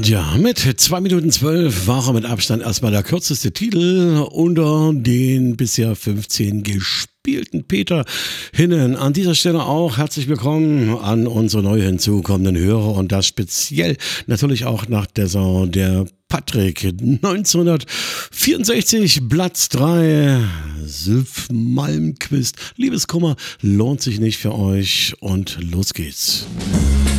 Ja, mit 2 Minuten 12 war er mit Abstand erstmal der kürzeste Titel unter den bisher 15 gespielten Peter Hinnen. An dieser Stelle auch herzlich willkommen an unsere neu hinzukommenden Hörer und das speziell natürlich auch nach der Saison der Patrick 1964, Platz 3, Sylph Malmquist. Liebeskummer lohnt sich nicht für euch und los geht's.